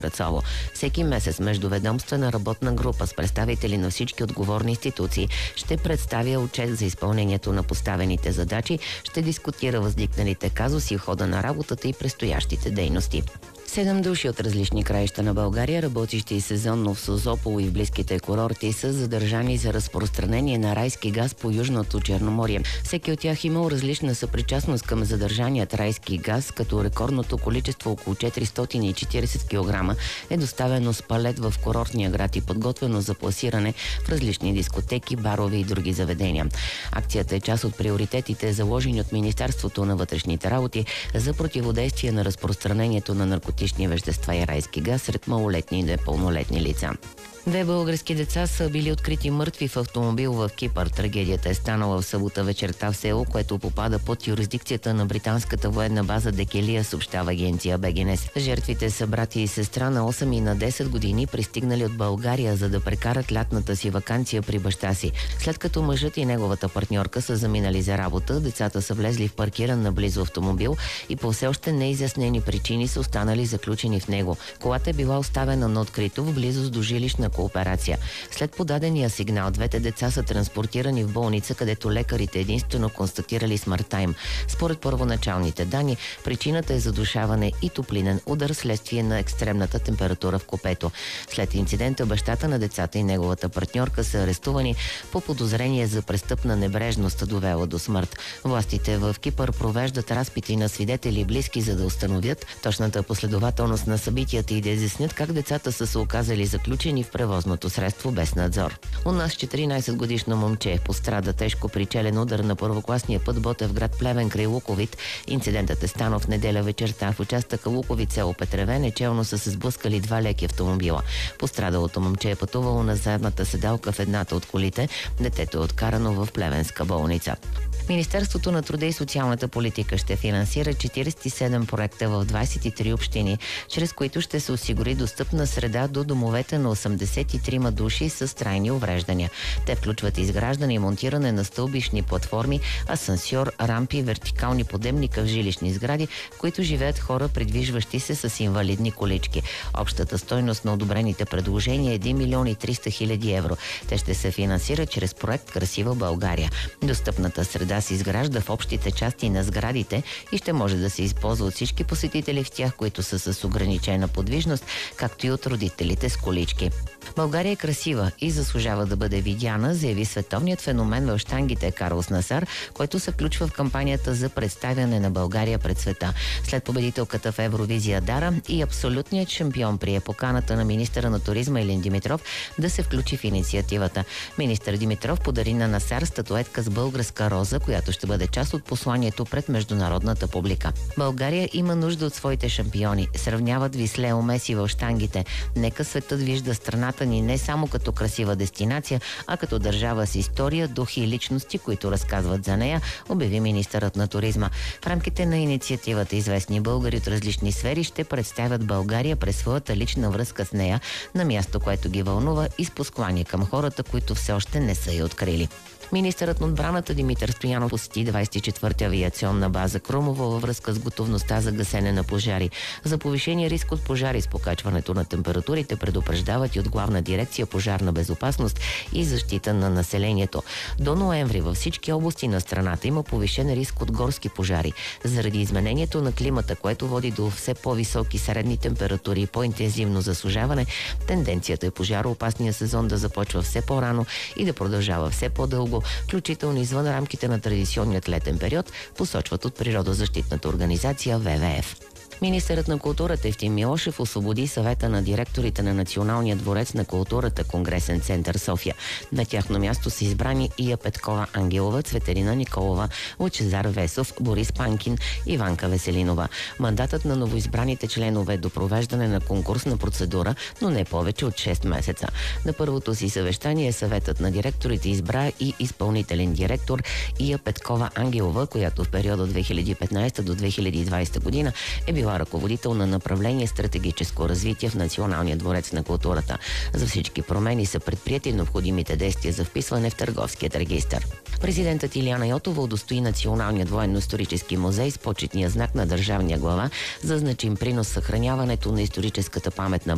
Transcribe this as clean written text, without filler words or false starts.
Рацово. Всеки месец междуведомствена работна група с представители на всички отговорни институции ще представя отчет за изпълнението на поставените задачи, ще дискутира възникналите казуси в хода на работата и предстоящите дейности. 7 души от различни краища на България, работещи и сезонно в Созопол и в близките курорти, са задържани за разпространение на райски газ по Южното Черноморие. Всеки от тях имал различна съпричастност към задържаният райски газ, като рекордното количество около 440 кг е доставено с палет в курортния град и подготвено за пласиране в различни дискотеки, барове и други заведения. Акцията е част от приоритетите, заложени от Министерството на вътрешните работи за противодействие на разпространението на наркотични вещества и райски газ сред малолетни и непълнолетни лица. 2 български деца са били открити мъртви в автомобил в Кипър. Трагедията е станала в събота вечерта в село, което попада под юрисдикцията на британската военна база Декелия, съобщава агенция БГНС. Жертвите са брати и сестра на 8 и на 10 години, пристигнали от България, за да прекарат лятната си ваканция при баща си. След като мъжът и неговата партньорка са заминали за работа, децата са влезли в паркиран наблизо автомобил и по все още неизяснени причини са останали заключени в него. Колата е била оставена на открито в близост до жилищна кооперация. След подадения сигнал, двете деца са транспортирани в болница, където лекарите единствено констатирали смъртта им. Според първоначалните данни, причината е задушаване и топлинен удар следствие на екстремната температура в купето. След инцидента бащата на децата и неговата партньорка са арестувани по подозрение за престъпна небрежност, довела до смърт. Властите в Кипър провеждат разпити на свидетели и близки, за да установят точната последователност на събитията и да изяснят как децата са се оказали заключени в превозното средство без надзор. У нас 14-годишно момче пострада тежко при челен удар на първокласния път Ботевград Плевен край Луковит. Инцидентът е станал в неделя вечерта в участъка Луковит село Петревене. Челно са се сблъскали 2 леки автомобила. Пострадалото момче е пътувало на задната седалка в едната от колите. Детето е откарано в Плевенска болница. Министерството на труда и социалната политика ще финансира 47 проекта в 23 общини, чрез които ще се осигури достъпна среда до домовете на 83 души с трайни увреждания. Те включват изграждане и монтиране на стълбищни платформи, асансьор, рампи, вертикални подемника в жилищни сгради, в които живеят хора, придвижващи се с инвалидни колички. Общата стойност на одобрените предложения е 1 милион и 300 хиляди евро. Те ще се финансират чрез проект Красива България. Достъпната среда се изгражда в общите части на сградите и ще може да се използва от всички посетители в тях, които са с ограничена подвижност, както и от родителите с колички. България е красива и заслужава да бъде видяна, заяви световният феномен в щангите Карлос Насар, който се включва в кампанията за представяне на България пред света. След победителката в Евровизия Дара и абсолютният шампион прие поканата на министъра на туризма Илин Димитров да се включи в инициативата. Министър Димитров подари на Насар статуетка с българска роза, която ще бъде част от посланието пред международната публика. България има нужда от своите шампиони. Сравняват ви с Лео Меси в щангите. Нека светът вижда страната ни не само като красива дестинация, а като държава с история, духи и личности, които разказват за нея, обяви министърът на туризма. В рамките на инициативата известни българи от различни сфери ще представят България през своята лична връзка с нея на място, което ги вълнува и с послание към хората, които все още не са я открили. Министърът на отбраната Димитър Стоянов посети 24-та авиационна база Крумово във връзка с готовността за гасене на пожари. За повишения риск от пожари с покачването на температурите предупреждават и от Главна дирекция пожарна безопасност и защита на населението. До ноември във всички области на страната има повишен риск от горски пожари. Заради изменението на климата, което води до все по-високи средни температури и по-интензивно засушаване, тенденцията е пожароопасния сезон да започва все по-рано и да продължава все по-дълго, включително извън рамките на традиционният летен период, посочват от природозащитната организация ВВФ. Министърът на културата Евтим Милошев освободи съвета на директорите на Националния дворец на културата Конгресен център София. На тяхно място са избрани Ия Петкова-Ангелова, Цветелина Николова, Лъчезар Весов, Борис Панкин, Иванка Веселинова. Мандатът на новоизбраните членове е до провеждане на конкурсна процедура, но не повече от 6 месеца. На първото си съвещание съветът на директорите избра и изпълнителен директор Ия Петкова-Ангелова, която в периода 2015 до 2020 година е била ръководител на направление стратегическо развитие в Националния дворец на културата. За всички промени са предприети необходимите действия за вписване в търговският регистър. Президентът Илияна Йотова удостои Националният военно-исторически музей с почетния знак на държавния глава за значим принос в съхраняването на историческата памет на